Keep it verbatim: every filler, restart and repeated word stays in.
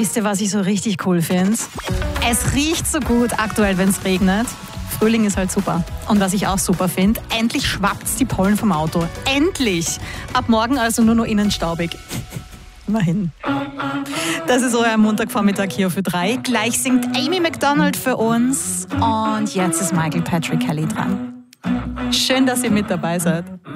wisst ihr, was ich so richtig cool finde? Es riecht so gut aktuell, wenn es regnet. Frühling ist halt super. Und was ich auch super finde, endlich schwappt's die Pollen vom Auto. Endlich! Ab morgen also nur noch innen staubig. Immerhin. Das ist euer Montagvormittag hier für drei. Gleich singt Amy Macdonald für uns. Und jetzt ist Michael Patrick Kelly dran. Schön, dass ihr mit dabei seid.